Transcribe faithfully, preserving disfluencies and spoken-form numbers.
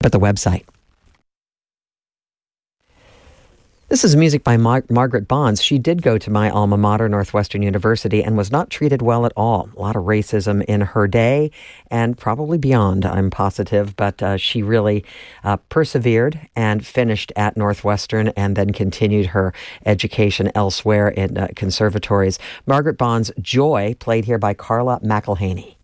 at the website. This is music by Mar- Margaret Bonds. She did go to my alma mater, Northwestern University, and was not treated well at all. A lot of racism in her day and probably beyond, I'm positive. But uh, she really uh, persevered and finished at Northwestern and then continued her education elsewhere in uh, conservatories. Margaret Bonds' Joy, played here by Carla McElhaney.